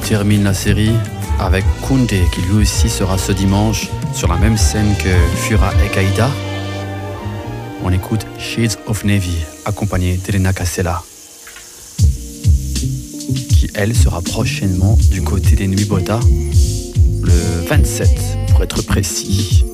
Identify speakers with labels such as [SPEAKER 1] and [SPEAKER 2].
[SPEAKER 1] termine la série avec Kunde qui lui aussi sera ce dimanche sur la même scène que Fura et Kaïda. On écoute Shades of Navy accompagné d'Elena Cassella qui elle sera prochainement du côté des Nuits Bota le 27 pour être précis.